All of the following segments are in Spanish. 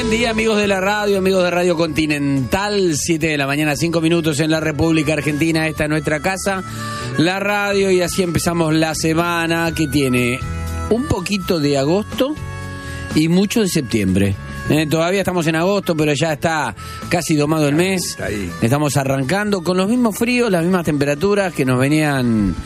Buen día, amigos de la radio, amigos de Radio Continental, 7 de la mañana, 5 minutos en la República Argentina. Esta es nuestra casa, la radio, y así empezamos la semana que tiene un poquito de agosto y mucho de septiembre. Todavía estamos en agosto, pero ya está casi domado el mes. Estamos arrancando con los mismos fríos, las mismas temperaturas que nos venían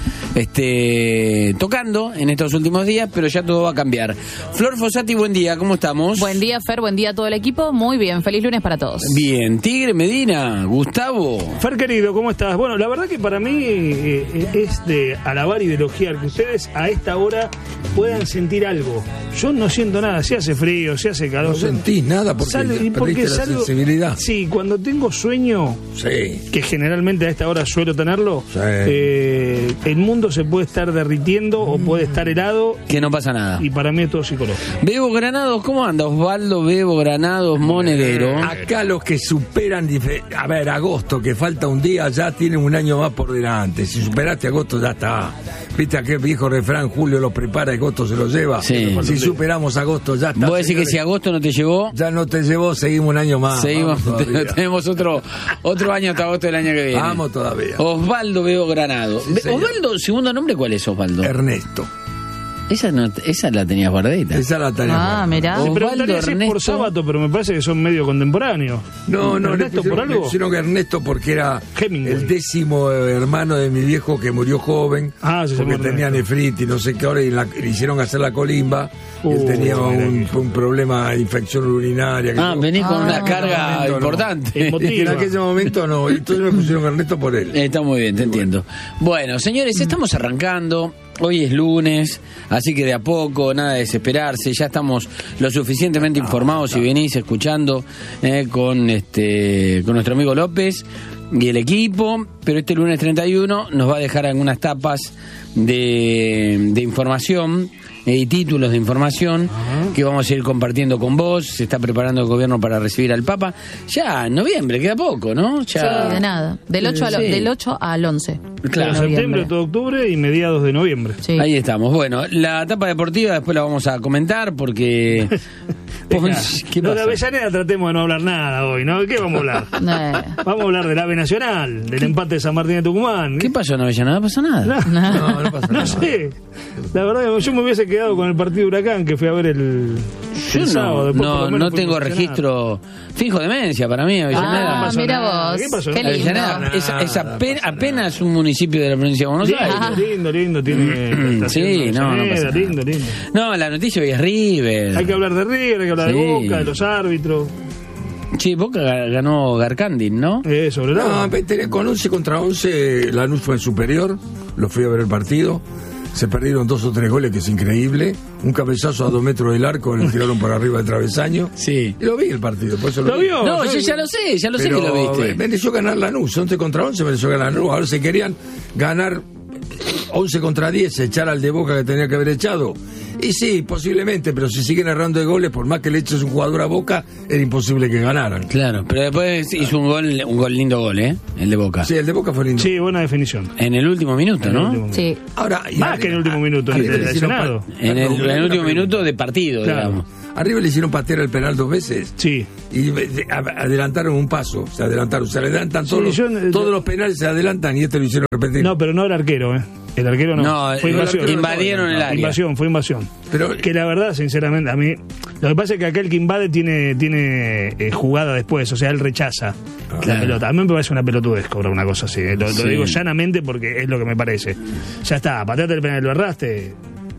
tocando en estos últimos días, pero ya todo va a cambiar. Flor Fossati, buen día, ¿cómo estamos? Buen día, Fer, buen día a todo el equipo. Muy bien, feliz lunes para todos. Bien, Tigre, Medina, Gustavo. Fer, querido, ¿cómo estás? Bueno, la verdad que para mí es de alabar y de elogiar que ustedes a esta hora puedan sentir algo. Yo no siento nada, si hace frío, si hace calor. No sentís nada porque perdiste la sensibilidad. Sí, cuando tengo sueño, sí, que generalmente a esta hora suelo tenerlo, sí, el mundo se puede estar derritiendo o puede estar helado. Que no pasa nada. Y para mí es todo psicológico. Bebo Granados, ¿cómo anda? Osvaldo Bebo Granados, monedero. Acá los que superan, a ver, agosto, que falta un día, ya tienen un año más por delante. Si superaste agosto, ya está. ¿Viste aquel viejo refrán? Julio los prepara, agosto se los lleva. Sí. Si superamos agosto, ya está. ¿Vos decís que si agosto no te llevó? Ya no te llevó, seguimos un año más. Seguimos, tenemos otro año hasta agosto del año que viene. Vamos todavía. Osvaldo Bebo Granados. Sí, Osvaldo, segundo nombre, ¿cuál es, Osvaldo? Ernesto. Esa la tenías guardadita. Esa la tenía. Mirá. Se Osvaldo preguntaría si es por Ernesto. sábado, pero me parece que son medio contemporáneos. No, ¿Ernesto por algo? Me pusieron Ernesto porque era Hemingway. el 10º hermano de mi viejo que murió joven. Ah, se porque llama tenía Ernesto. nefritis, no sé qué hora, y le hicieron hacer la colimba. Y él tenía un problema de infección urinaria. Venís con una carga no. importante. Emotiva. En aquel momento no, entonces me pusieron Ernesto por él. Está muy bien, te entiendo. Bueno, señores, estamos arrancando. Hoy es lunes, así que de a poco, nada de desesperarse. Ya estamos lo suficientemente informados y venís escuchando con nuestro amigo López y el equipo. Pero este lunes 31 nos va a dejar algunas tapas de información y títulos de información que vamos a ir compartiendo con vos. Se está preparando el gobierno para recibir al Papa. Ya en noviembre, queda poco, ¿no? Ya... Sí, de nada. Del 8 al 11. Claro. De septiembre, todo octubre y mediados de noviembre. Sí. Ahí estamos. Bueno, la etapa deportiva después la vamos a comentar porque... ¿Qué Lo de pasa? Avellaneda tratemos de no hablar nada hoy, ¿no? ¿De qué vamos a hablar? Vamos a hablar del AVE Nacional, del empate de San Martín de Tucumán. ¿Qué pasó en Avellaneda? No pasó nada. No pasa nada. No sé. La verdad que yo me hubiese quedado con el partido de Huracán que fui a ver el Yo sábado. Después, por lo menos, no fui tengo emocionado. registro. Finjo demencia para mí, Avellaneda. pasó Mira nada. vos. ¿Qué pasó? Qué lindo. Avellaneda es apenas un municipio de la provincia de Buenos Aires. Lindo, tiene Sí, no pasa nada. lindo. No, la noticia hoy es River. Hay que hablar de River, hay que hablar Sí. de Boca, de los árbitros. Sí, Boca ganó Garcandin, ¿no? Sobre todo. No, con 11 contra 11, Lanús fue en superior. Lo fui a ver el partido. Se perdieron 2 o 3 goles, que es increíble. Un cabezazo a 2 metros del arco, le tiraron por arriba del travesaño. Sí. Y lo vi el partido, por eso ¿Lo vi. vio? No, yo ya lo sé que lo viste. Mereció ganar Lanús, 11 contra 11 mereció ganar Lanús. Ahora se querían ganar 11 contra 10, echar al de Boca que tenía que haber echado. Y sí, posiblemente, pero si siguen errando de goles, por más que le eches un jugador a Boca, era imposible que ganaran. Claro, pero después hizo un lindo gol, el de Boca. Sí, el de Boca fue lindo. Sí, buena definición. En el último minuto, ¿no? Sí. Ahora, Más que en el último minuto, en el lesionado. En el último minuto de partido, Claro. digamos. Arriba le hicieron patear el penal 2 veces. Sí. Y adelantaron un paso, se adelantan Sí, todos los penales se adelantan y este lo hicieron repetir. No, pero no el arquero, ¿eh? El arquero no. No, fue invasión. invadieron el área. Fue invasión. Pero Que la verdad, sinceramente, a mí... Lo que pasa es que aquel que invade tiene jugada después, o sea, él rechaza la pelota. A mí me parece una pelotudez cobrar una cosa así. Lo digo llanamente porque es lo que me parece. Ya está, pateate el penal, lo erraste.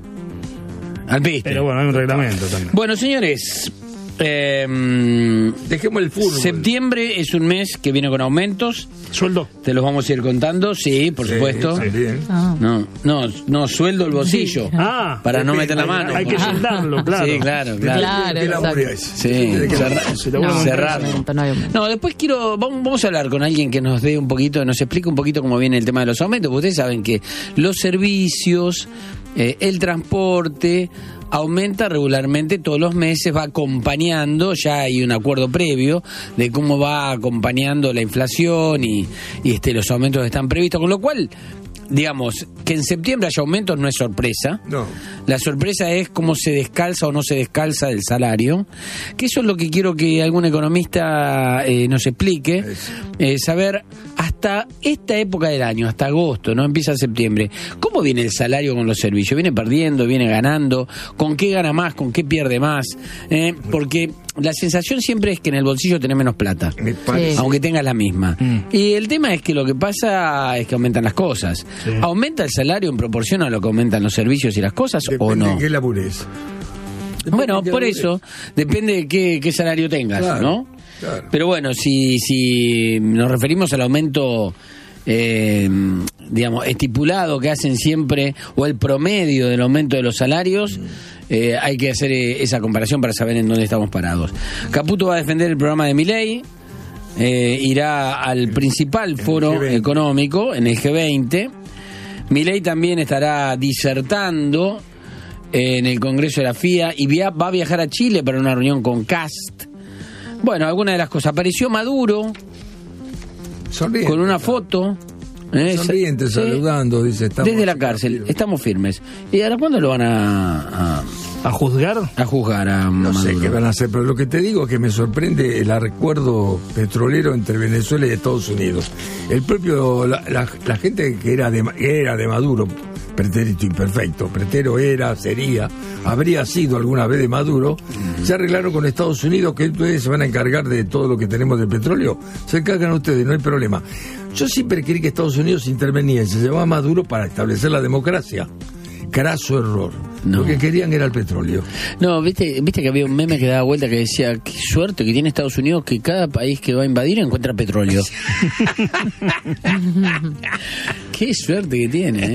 Al piste. Pero bueno, hay un reglamento también. Bueno, señores, dejemos el fútbol. septiembre es un mes que viene con aumentos. ¿Sueldo? Te los vamos a ir contando, sí, por supuesto. Sí, bien. No, sueldo el bolsillo. Ah, para no meter la mano. hay que soldarlo, claro. Sí, claro. Claro, ¿Qué laburo exacto. es? Sí, cerrar. No hay aumento. No, después vamos a hablar con alguien que nos dé un poquito, nos explique un poquito cómo viene el tema de los aumentos, porque ustedes saben que los servicios, el transporte aumenta regularmente todos los meses, va acompañando, ya hay un acuerdo previo de cómo va acompañando la inflación y los aumentos que están previstos, con lo cual digamos, que en septiembre haya aumentos no es sorpresa. No. La sorpresa es cómo se descalza o no se descalza del salario, que eso es lo que quiero que algún economista nos explique, saber hasta esta época del año, hasta agosto, no empieza septiembre, ¿cómo viene el salario con los servicios? ¿Viene perdiendo, viene ganando? ¿Con qué gana más? ¿Con qué pierde más? Porque la sensación siempre es que en el bolsillo tenés menos plata, aunque tengas la misma. Y el tema es que lo que pasa es que aumentan las cosas. Sí. ¿Aumenta el salario en proporción a lo que aumentan los servicios y las cosas? Depende o no? ¿De qué labures? Bueno, por eso, depende de qué salario tengas, claro, ¿no? Claro. Pero bueno, si nos referimos al aumento, digamos, estipulado que hacen siempre, o el promedio del aumento de los salarios, hay que hacer esa comparación para saber en dónde estamos parados. Caputo va a defender el programa de Milei, irá al principal foro económico, en el G20. Milei también estará disertando en el Congreso de la FIA y va a viajar a Chile para una reunión con Cast. Bueno, algunas de las cosas. Apareció Maduro sonriente, con una foto. Sonriente, saludando, dice. Desde la cárcel, estamos firmes. ¿Y ahora cuándo lo van a juzgar? A juzgar a No Maduro. sé qué van a hacer, pero lo que te digo es que me sorprende el acuerdo petrolero entre Venezuela y Estados Unidos. El propio, la gente que era de Maduro, pretérito imperfecto, pretero habría sido alguna vez de Maduro, se arreglaron con Estados Unidos que ustedes se van a encargar de todo lo que tenemos del petróleo, se encargan ustedes, no hay problema. Yo siempre creí que Estados Unidos intervenía y se llevaba a Maduro para establecer la democracia. Craso error. No. Lo que querían era el petróleo. No, viste que había un meme que daba vuelta que decía, qué suerte que tiene Estados Unidos que cada país que va a invadir encuentra petróleo. Qué suerte que tiene,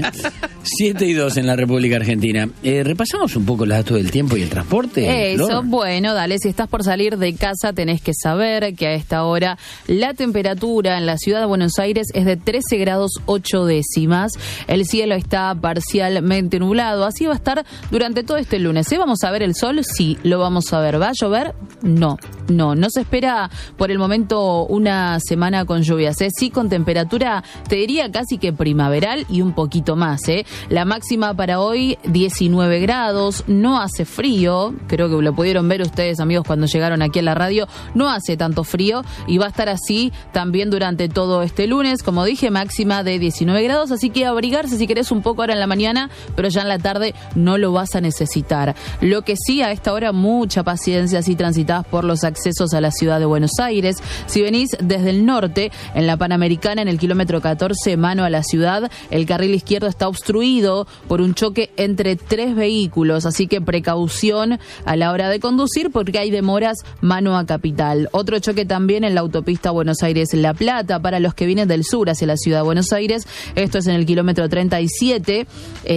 7:02 en la República Argentina. Repasamos un poco los datos del tiempo y el transporte. Eso, bueno, dale, si estás por salir de casa tenés que saber que a esta hora la temperatura en la ciudad de Buenos Aires es de 13 grados 8 décimas. El cielo está parcialmente nublado, así va a estar durante todo este lunes. ¿Vamos a ver el sol? Sí, lo vamos a ver. ¿Va a llover? No se espera por el momento una semana con lluvias, sí, con temperatura, te diría casi que primaveral y un poquito más, La máxima para hoy 19 grados, no hace frío, creo que lo pudieron ver ustedes, amigos, cuando llegaron aquí a la radio, no hace tanto frío y va a estar así también durante todo este lunes, como dije, máxima de 19 grados, así que abrigarse si querés un poco ahora en la mañana, pero ya en la tarde no lo vas a necesitar. Lo que sí, a esta hora mucha paciencia si transitas por los accesos a la ciudad de Buenos Aires. Si venís desde el norte, en la Panamericana, en el kilómetro 14, mano a la ciudad, el carril izquierdo está obstruido por un choque entre 3 vehículos, así que precaución a la hora de conducir porque hay demoras mano a Capital. Otro choque también en la autopista Buenos Aires-La Plata para los que vienen del sur hacia la ciudad de Buenos Aires. Esto es en el kilómetro 37,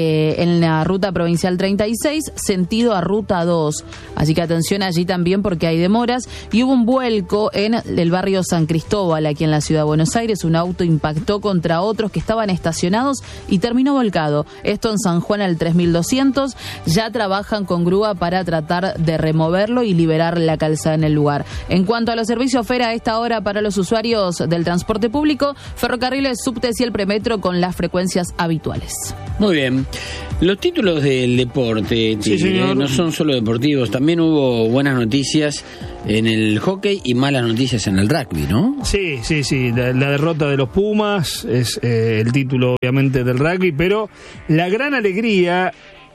en la ruta provincial 36, sentido a ruta 2. Así que atención allí también porque hay demoras. Y hubo un vuelco en el barrio San Cristóbal, aquí en la ciudad de Buenos Aires. Un auto impactó contra otros que estaban estacionados y terminó volcado. Esto en San Juan al 3200. Ya trabajan con grúa para tratar de removerlo y liberar la calzada en el lugar. En cuanto a los servicios FERA a esta hora para los usuarios del transporte público, ferrocarriles, subtes y el premetro con las frecuencias habituales. Muy bien. Los títulos del deporte, Tigre, no son solo deportivos, también hubo buenas noticias en el hockey y malas noticias en el rugby, ¿no? Sí. La derrota de los Pumas es el título, obviamente, del rugby, pero la gran alegría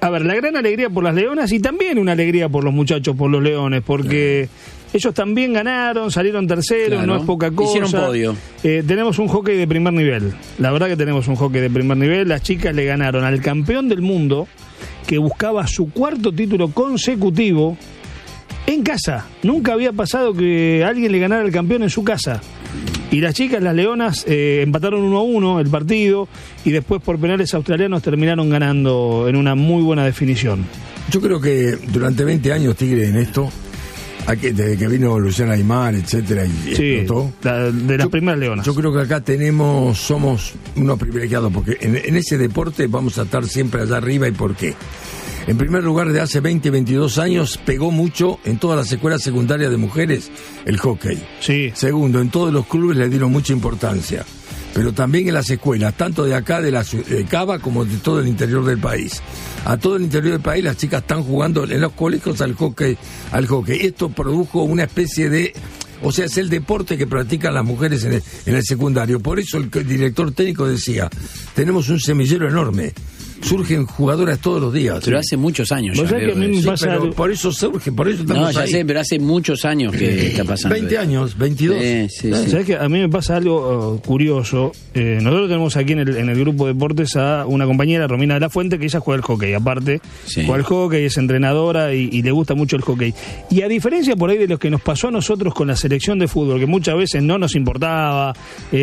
por las Leonas y también una alegría por los muchachos, por los Leones, porque ellos también ganaron, salieron terceros, claro, no es poca cosa. Hicieron podio. Tenemos un hockey de primer nivel. La verdad que tenemos un hockey de primer nivel. Las chicas le ganaron al campeón del mundo que buscaba su 4º título consecutivo en casa. Nunca había pasado que alguien le ganara al campeón en su casa. Y las chicas, las Leonas, empataron 1-1 el partido y después por penales australianos terminaron ganando en una muy buena definición. Yo creo que durante 20 años, Tigre, en esto, desde que vino Luciana Aymar, etcétera, y sí, explotó. De las primeras Leonas. Yo creo que acá somos unos privilegiados, porque en ese deporte vamos a estar siempre allá arriba. ¿Y por qué? En primer lugar, de hace 20, 22 años, pegó mucho en todas las escuelas secundarias de mujeres el hockey. Sí. Segundo, en todos los clubes le dieron mucha importancia. pero también en las escuelas, tanto de acá, de Cava, como de todo el interior del país. A todo el interior del país las chicas están jugando en los colegios al hockey. Esto produjo una especie de... O sea, es el deporte que practican las mujeres en el secundario. Por eso el director técnico decía, tenemos un semillero enorme. Surgen jugadoras todos los días. Pero hace muchos años ya. Que a mí me pasa pero por eso surge, por eso estamos ahí. Sé, pero hace muchos años que está pasando. 20 años, 22. Sí. ¿Sabes que a mí me pasa algo curioso? Nosotros tenemos aquí en el grupo de deportes a una compañera, Romina de la Fuente, que ella juega al hockey. Aparte, juega al hockey, es entrenadora y le gusta mucho el hockey. Y a diferencia por ahí de lo que nos pasó a nosotros con la selección de fútbol, que muchas veces no nos importaba,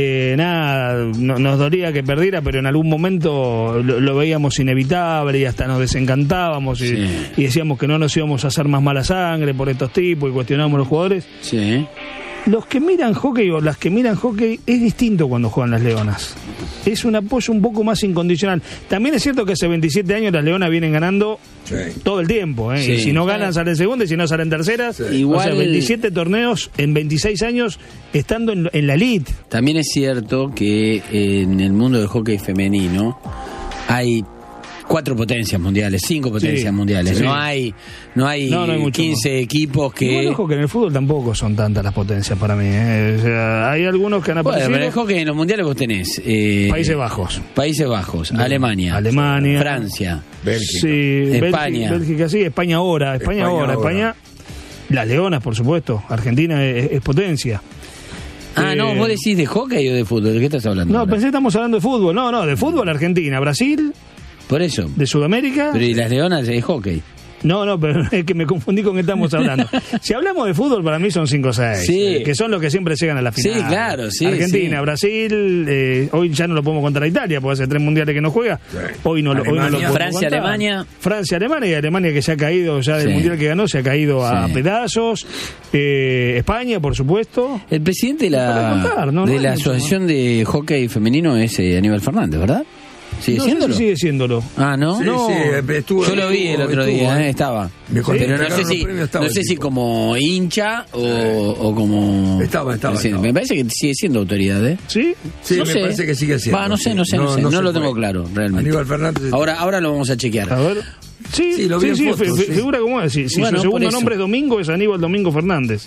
nos dolía que perdiera, pero en algún momento lo veíamos inevitable y hasta nos desencantábamos y decíamos que no nos íbamos a hacer más mala sangre por estos tipos y cuestionábamos a los jugadores. Sí. Los que miran hockey o las que miran hockey es distinto cuando juegan las Leonas. Es un apoyo un poco más incondicional. También es cierto que hace 27 años las Leonas vienen ganando todo el tiempo. Y si no ganan salen segundas y si no salen terceras. Igual, o sea, 27 torneos en 26 años estando en la elite. También es cierto que en el mundo del hockey femenino hay 4 potencias mundiales, 5 potencias mundiales. Sí. No hay 15 equipos que... Bueno, ojo que en el fútbol tampoco son tantas las potencias para mí. O sea, hay algunos que han aparecido... Pero en el hockey en los mundiales vos tenés... Países Bajos. Alemania. Francia. Bélgica. Sí, España. Bélgica, sí. España ahora. España, las Leonas, por supuesto. Argentina es potencia. No, vos decís de hockey o de fútbol. ¿De qué estás hablando? No, ahora? pensé que estamos hablando de fútbol. No, de fútbol Argentina, Brasil... Por eso. De Sudamérica. Pero ¿y las Leonas de hockey? No, pero es que me confundí con qué estamos hablando. Si hablamos de fútbol, para mí son 5 o 6. Que son los que siempre llegan a la final. Sí, claro, sí. Argentina, Brasil, hoy ya no lo podemos contar a Italia, porque hace 3 mundiales que no juega. Hoy no lo podemos Francia, contar. Alemania, y Alemania que se ha caído ya del mundial que ganó, se ha caído a pedazos. España, por supuesto. El presidente de la Asociación de Hockey Femenino es Aníbal Fernández, ¿verdad? ¿Sigue siéndolo? Sí, sigue siéndolo. ¿No? Sí, estuvo, yo lo vi el otro día, estaba. Pero no sé si como hincha o como... Estaba. Me parece que sigue siendo autoridad, ¿eh? ¿Sí? Sí, me parece que sigue siendo. No sé, no lo tengo claro, realmente. Aníbal Fernández... Ahora lo vamos a chequear. A ver... Sí, lo vi en fotos, figura como es. Si su segundo nombre es Domingo, es Aníbal Domingo Fernández.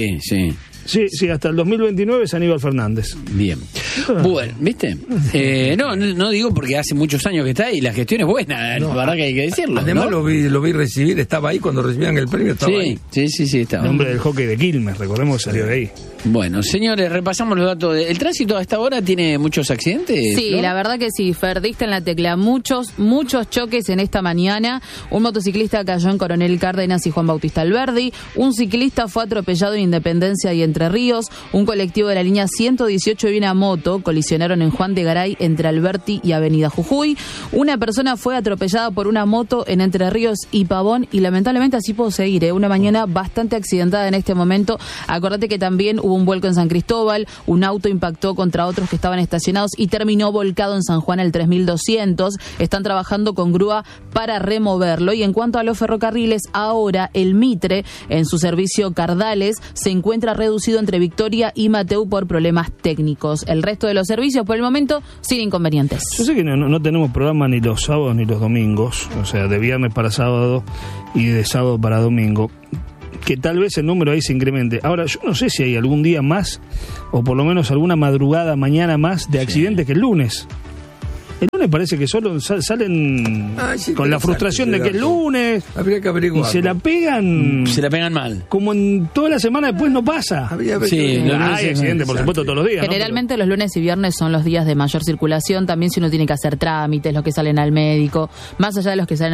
Sí, hasta el 2029 es Aníbal Fernández. Bien. Bueno, ¿viste? No digo porque hace muchos años que está ahí y la gestión es buena, la verdad que hay que decirlo. Además lo vi recibir, estaba ahí cuando recibían el premio, estaba ahí. Sí, estaba. El nombre del hockey de Quilmes, recordemos que salió de ahí. Bueno, señores, repasamos los datos. ¿El tránsito a esta hora tiene muchos accidentes? Sí, ¿no? La verdad que sí, perdiste en la tecla. Muchos choques en esta mañana. Un motociclista cayó en Coronel Cárdenas y Juan Bautista Alberdi. Un ciclista fue atropellado en Independencia y Entre Ríos. Un colectivo de la línea 118 y una moto colisionaron en Juan de Garay entre Alberti y Avenida Jujuy. Una persona fue atropellada por una moto en Entre Ríos y Pavón. Y lamentablemente así puedo seguir, Una mañana bastante accidentada en este momento. Acordate que también hubo un vuelco en San Cristóbal, un auto impactó contra otros que estaban estacionados y terminó volcado en San Juan el 3200. Están trabajando con grúa para removerlo. Y en cuanto a los ferrocarriles, ahora el Mitre, en su servicio Cardales, se encuentra reducido entre Victoria y Mateu por problemas técnicos. El resto de los servicios, por el momento, sin inconvenientes. Yo sé que no tenemos programa ni los sábados ni los domingos, o sea, de viernes para sábado y de sábado para domingo, que tal vez el número ahí se incremente. Ahora, yo no sé si hay algún día más, o por lo menos alguna madrugada, mañana más, de accidentes que el lunes. El lunes parece que solo salen con la frustración de que es lunes. Habría que averiguar. Y se la pegan. Se la pegan mal. Como en toda la semana después no pasa. Hay accidentes, por supuesto, todos los días. Generalmente los lunes y viernes son los días de mayor circulación. También si uno tiene que hacer trámites, los que salen al médico, más allá de los que salen